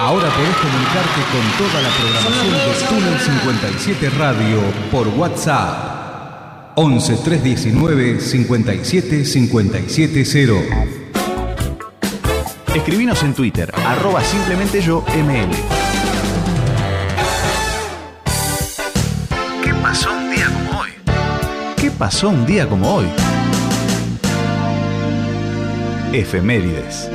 Ahora podés comunicarte con toda la programación de Túnel 57 Radio por WhatsApp 11 319 57 570. Escribinos en Twitter, @simplementeyoml. ¿Qué pasó un día como hoy? ¿Qué pasó un día como hoy? Efemérides.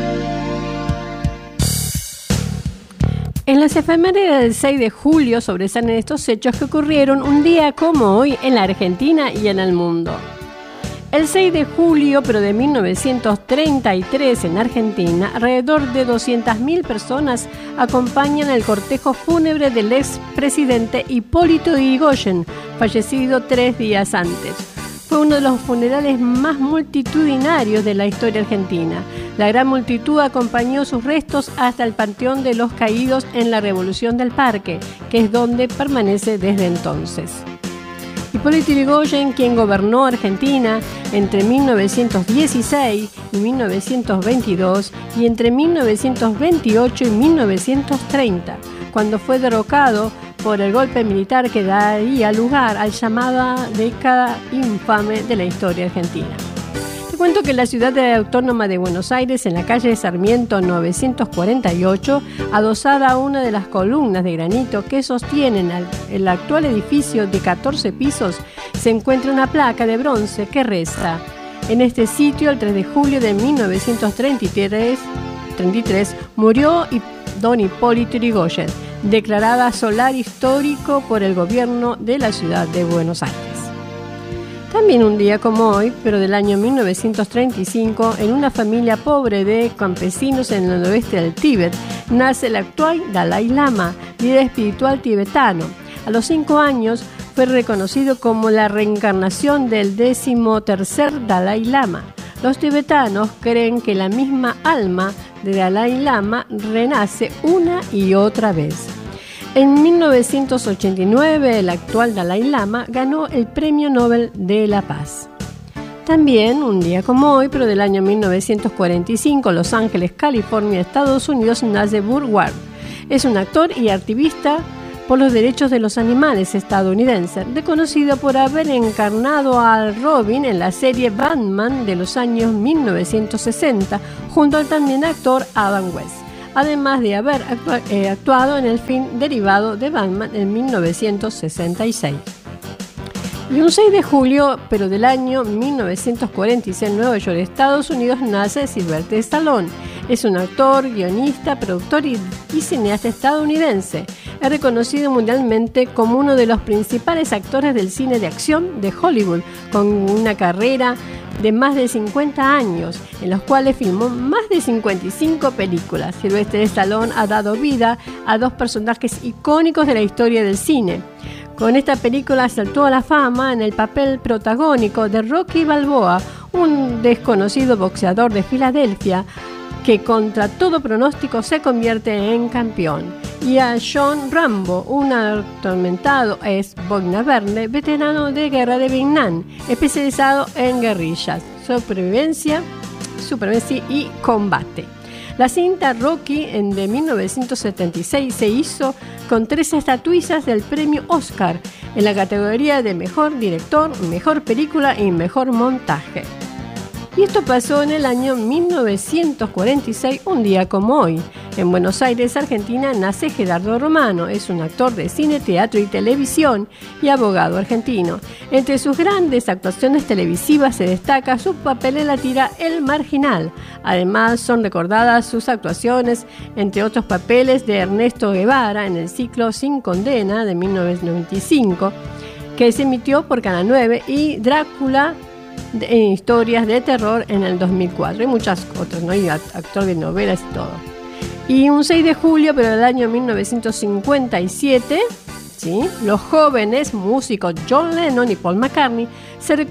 En las efemérides del 6 de julio sobresalen estos hechos que ocurrieron un día como hoy en la Argentina y en el mundo. El 6 de julio, pero de 1933, en Argentina, alrededor de 200.000 personas acompañan el cortejo fúnebre del expresidente Hipólito Yrigoyen, fallecido 3 días antes. Fue uno de los funerales más multitudinarios de la historia argentina. La gran multitud acompañó sus restos hasta el Panteón de los Caídos en la Revolución del Parque, que es donde permanece desde entonces. Hipólito Yrigoyen, quien gobernó Argentina entre 1916 y 1922 y entre 1928 y 1930, cuando fue derrocado por el golpe militar que daría lugar a la llamada década infame de la historia argentina. Te cuento que la ciudad autónoma de Buenos Aires, en la calle Sarmiento 948, adosada a una de las columnas de granito que sostienen el actual edificio de 14 pisos, se encuentra una placa de bronce que reza: en este sitio, el 3 de julio de 1933, murió don Hipólito Yrigoyen, declarada solar histórico por el gobierno de la ciudad de Buenos Aires. También un día como hoy, pero del año 1935, en una familia pobre de campesinos en el noroeste del Tíbet, nace el actual Dalai Lama, líder espiritual tibetano. A los 5 años fue reconocido como la reencarnación del 13º Dalai Lama. Los tibetanos creen que la misma alma de Dalai Lama renace una y otra vez. En 1989, el actual Dalai Lama ganó el Premio Nobel de la Paz. También, un día como hoy, pero del año 1945, Los Ángeles, California, Estados Unidos, nace Burt Ward. Es un actor y activista por los derechos de los animales estadounidense, reconocido por haber encarnado al Robin en la serie Batman de los años 1960, junto al también actor Adam West, además de haber actuado en el film derivado de Batman en 1966. Y un 6 de julio, pero del año 1946, en Nueva York, Estados Unidos, nace Sylvester Stallone. Es un actor, guionista, productor y cineasta estadounidense. Es reconocido mundialmente como uno de los principales actores del cine de acción de Hollywood, con una carrera de más de 50 años, en los cuales filmó más de 55 películas. Sylvester Stallone ha dado vida a 2 personajes icónicos de la historia del cine. Con esta película saltó a la fama en el papel protagónico de Rocky Balboa, un desconocido boxeador de Filadelfia que contra todo pronóstico se convierte en campeón, y a John Rambo, un atormentado ex boina verde, veterano de guerra de Vietnam, especializado en guerrillas, supervivencia y combate. La cinta Rocky de 1976 se hizo con 3 estatuillas del premio Oscar en la categoría de Mejor Director, Mejor Película y Mejor Montaje. Y esto pasó en el año 1946, un día como hoy. En Buenos Aires, Argentina, nace Gerardo Romano. Es un actor de cine, teatro y televisión y abogado argentino. Entre sus grandes actuaciones televisivas se destaca su papel en la tira El Marginal. Además, son recordadas sus actuaciones, entre otros papeles, de Ernesto Guevara en el ciclo Sin Condena de 1995, que se emitió por Canal 9, y Drácula en historias de terror en el 2004, y muchas otras, ¿no? Y actor de novelas y todo. Y un 6 de julio, pero del año 1957, ¿sí?, los jóvenes músicos John Lennon y Paul McCartney se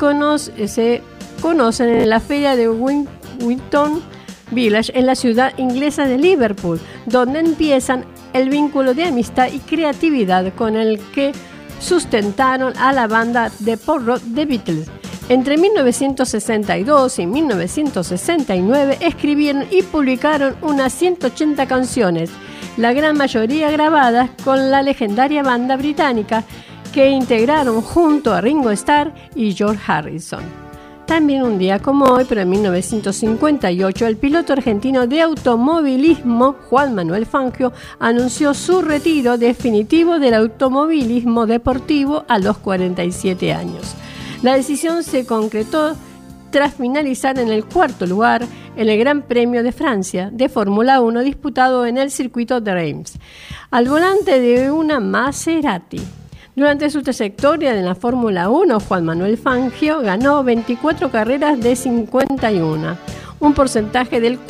conocen en la feria de Winton Village en la ciudad inglesa de Liverpool, donde empiezan el vínculo de amistad y creatividad con el que sustentaron a la banda de pop rock The Beatles. Entre 1962 y 1969 escribieron y publicaron unas 180 canciones, la gran mayoría grabadas con la legendaria banda británica que integraron junto a Ringo Starr y George Harrison. También un día como hoy, pero en 1958, el piloto argentino de automovilismo, Juan Manuel Fangio, anunció su retiro definitivo del automovilismo deportivo a los 47 años. La decisión se concretó tras finalizar en el cuarto lugar en el Gran Premio de Francia de Fórmula 1 disputado en el circuito de Reims, al volante de una Maserati. Durante su trayectoria en la Fórmula 1, Juan Manuel Fangio ganó 24 carreras de 51, un porcentaje del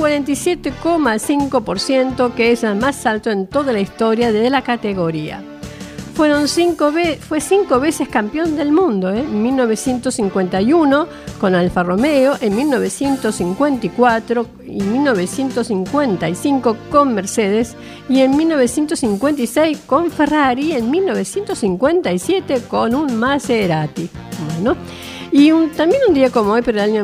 47,5%, que es el más alto en toda la historia de la categoría. Fue 5 veces campeón del mundo, en 1951 con Alfa Romeo, en 1954 y 1955 con Mercedes y en 1956 con Ferrari y en 1957 con un Maserati. Bueno, y también un día como hoy, pero el año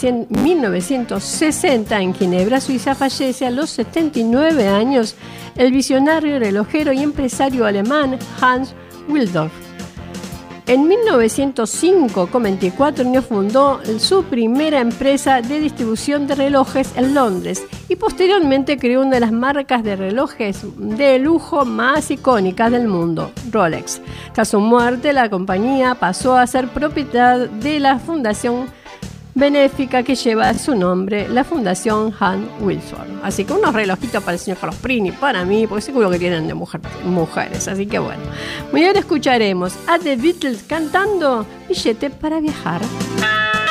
1960 en Ginebra, Suiza, fallece a los 79 años el visionario, relojero y empresario alemán Hans Wilsdorf. En 1905, con 24 años, fundó su primera empresa de distribución de relojes en Londres y posteriormente creó una de las marcas de relojes de lujo más icónicas del mundo, Rolex. Tras su muerte, la compañía pasó a ser propiedad de la fundación benéfica que lleva su nombre, la Fundación Hans Wilsdorf. Así que unos relojitos para el señor Carlos Prini, para mí, porque seguro que tienen de mujeres. Así que bueno. Muy ahora escucharemos a The Beatles cantando Billete para viajar.